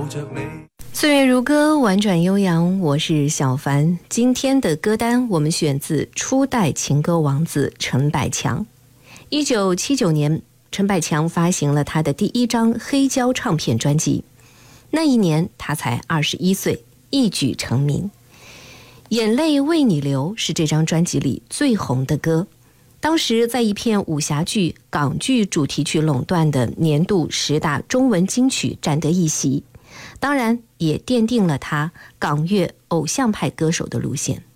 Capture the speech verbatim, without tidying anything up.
着你。 岁月如歌，婉转悠扬，我是小凡。今天的歌单我们选自初代情歌王子陈百强。一九七九年，陈百强发行了他的第一张黑胶唱片专辑，那一年他才二十一岁，一举成名。眼泪为你流是这张专辑里最红的歌，当时在一片武侠剧、港剧主题曲垄断的年度十大中文金曲占得一席，当然也奠定了他港乐偶像派歌手的路线。